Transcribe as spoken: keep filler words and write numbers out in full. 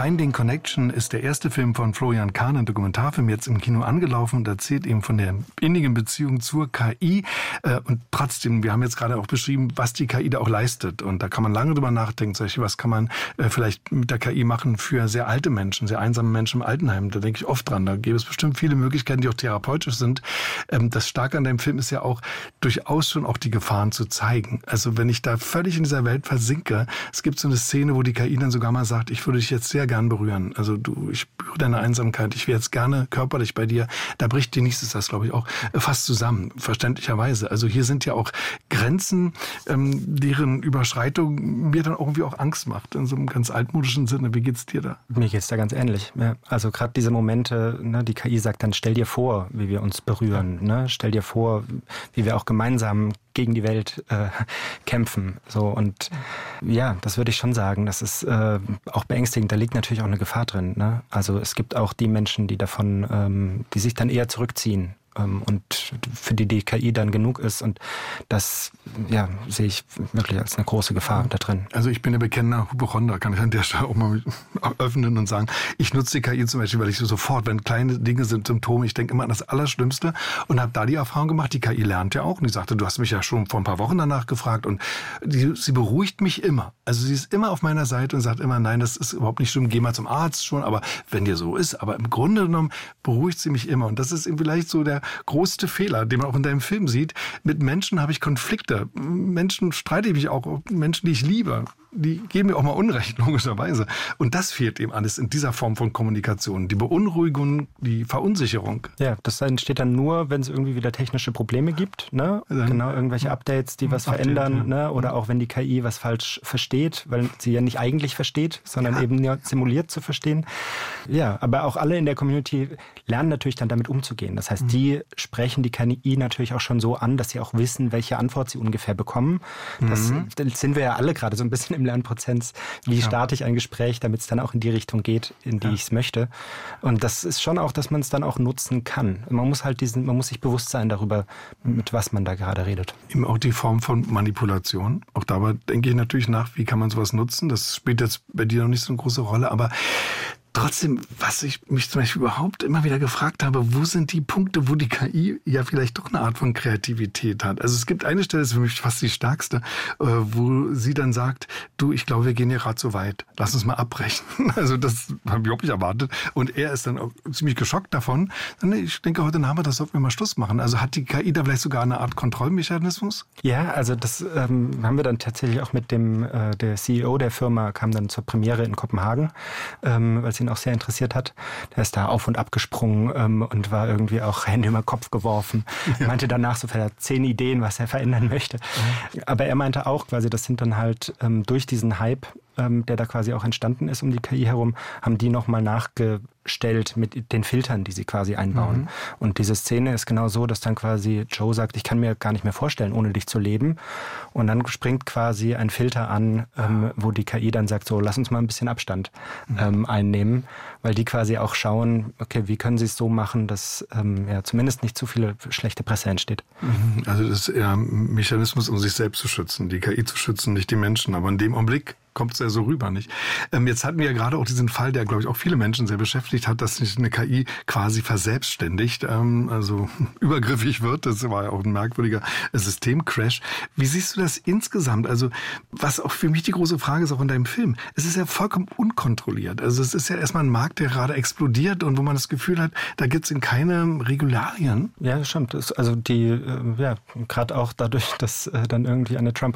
Finding Connection ist der erste Film von Florian Kahn, ein Dokumentarfilm, jetzt im Kino angelaufen und erzählt eben von der innigen Beziehung zur K I. Und trotzdem, wir haben jetzt gerade auch beschrieben, was die K I da auch leistet. Und da kann man lange drüber nachdenken, zum Beispiel, was kann man vielleicht mit der K I machen für sehr alte Menschen, sehr einsame Menschen im Altenheim. Da denke ich oft dran. Da gäbe es bestimmt viele Möglichkeiten, die auch therapeutisch sind. Das Starke an dem Film ist ja auch, durchaus schon auch die Gefahren zu zeigen. Also wenn ich da völlig in dieser Welt versinke, es gibt so eine Szene, wo die K I dann sogar mal sagt, ich würde dich jetzt sehr gern berühren. Also du, ich spüre deine Einsamkeit, ich wäre jetzt gerne körperlich bei dir. Da bricht die nächstes das, glaube ich, auch fast zusammen, verständlicherweise. Also hier sind ja auch Grenzen, ähm, deren Überschreitung mir dann irgendwie auch Angst macht, in so einem ganz altmodischen Sinne. Wie geht's dir da? Mir geht's da ganz ähnlich. Ja, also gerade diese Momente, ne, die K I sagt dann, stell dir vor, wie wir uns berühren. Ne? Stell dir vor, wie wir auch gemeinsam gegen die Welt äh, kämpfen. So, und ja, das würde ich schon sagen. Das ist äh, auch beängstigend. Da liegt natürlich auch eine Gefahr drin. Ne? Also es gibt auch die Menschen, die davon, ähm, die sich dann eher zurückziehen. Und für die die K I dann genug ist. Und das ja, sehe ich wirklich als eine große Gefahr da drin. Also ich bin ein bekennender Hypochonder, kann ich an der Stelle auch mal öffnen und sagen, ich nutze die K I zum Beispiel, weil ich so sofort, wenn kleine Dinge sind, Symptome, ich denke immer an das Allerschlimmste und habe da die Erfahrung gemacht, die K I lernt ja auch. Und die sagte, du hast mich ja schon vor ein paar Wochen danach gefragt und die, sie beruhigt mich immer. Also sie ist immer auf meiner Seite und sagt immer, nein, das ist überhaupt nicht schlimm, geh mal zum Arzt schon, aber wenn dir so ist, aber im Grunde genommen beruhigt sie mich immer. Und das ist eben vielleicht so der größte Fehler, den man auch in deinem Film sieht. Mit Menschen habe ich Konflikte. Menschen streite ich mich auch, Menschen, die ich liebe. Die geben mir auch mal Unrecht, logischerweise. Und das fehlt eben alles in dieser Form von Kommunikation. Die Beunruhigung, die Verunsicherung. Ja, das entsteht dann nur, wenn es irgendwie wieder technische Probleme gibt. Ne? Dann, genau, irgendwelche Updates, die was Update, verändern. Ja. Ne? Oder auch wenn die K I was falsch versteht, weil sie ja nicht eigentlich versteht, sondern ja. eben nur simuliert zu verstehen. Ja, aber auch alle in der Community lernen natürlich dann damit umzugehen. Das heißt, mhm. die sprechen die K I natürlich auch schon so an, dass sie auch wissen, welche Antwort sie ungefähr bekommen. Das, mhm. das sind wir ja alle gerade so ein bisschen im Lernprozess. Wie ja. starte ich ein Gespräch, damit es dann auch in die Richtung geht, in die ja. ich es möchte. Und das ist schon auch, dass man es dann auch nutzen kann. Man muss halt diesen, man muss sich bewusst sein darüber, mit was man da gerade redet. Eben auch die Form von Manipulation. Auch dabei denke ich natürlich nach, wie kann man sowas nutzen. Das spielt jetzt bei dir noch nicht so eine große Rolle, aber trotzdem, was ich mich zum Beispiel überhaupt immer wieder gefragt habe, wo sind die Punkte, wo die K I ja vielleicht doch eine Art von Kreativität hat? Also es gibt eine Stelle, das ist für mich fast die stärkste, wo sie dann sagt, du, ich glaube, wir gehen hier gerade so weit, lass uns mal abbrechen. Also das habe ich überhaupt nicht erwartet. Und er ist dann auch ziemlich geschockt davon. Ich denke, heute Nachmittag sollten wir mal Schluss machen. Also hat die K I da vielleicht sogar eine Art Kontrollmechanismus? Ja, also das ähm, haben wir dann tatsächlich auch mit dem, äh, der C E O der Firma kam dann zur Premiere in Kopenhagen, ähm, weil sie ihn auch sehr interessiert hat. Der ist da auf und ab gesprungen ähm, und war irgendwie auch Hände über den Kopf geworfen. Ja. Meinte danach so, er hat zehn Ideen, was er verändern möchte. Mhm. Aber er meinte auch quasi, das sind dann halt ähm, durch diesen Hype, ähm, der da quasi auch entstanden ist um die K I herum, haben die nochmal nachgestellt mit den Filtern, die sie quasi einbauen. Mhm. Und diese Szene ist genau so, dass dann quasi Joe sagt, ich kann mir gar nicht mehr vorstellen, ohne dich zu leben. Und dann springt quasi ein Filter an, ähm, wo die K I dann sagt, so, lass uns mal ein bisschen Abstand ähm, mhm. einnehmen, weil die quasi auch schauen, okay, wie können sie es so machen, dass ähm, ja, zumindest nicht zu viele schlechte Presse entsteht. Mhm. Also das ist eher ein Mechanismus, um sich selbst zu schützen, die K I zu schützen, nicht die Menschen. Aber in dem Augenblick kommt es ja so rüber, nicht? Ähm, jetzt hatten wir ja gerade auch diesen Fall, der, glaube ich, auch viele Menschen sehr beschäftigt hat, dass sich eine K I quasi verselbstständigt, ähm, also übergriffig wird. Das war ja auch ein merkwürdiger Systemcrash. Wie siehst du das insgesamt? Also was auch für mich die große Frage ist, auch in deinem Film, es ist ja vollkommen unkontrolliert. Also es ist ja erstmal ein Markt, der gerade explodiert und wo man das Gefühl hat, da gibt es in keine Regularien. Ja, das stimmt. Das, also die, äh, ja, gerade auch dadurch, dass äh, dann irgendwie eine Trump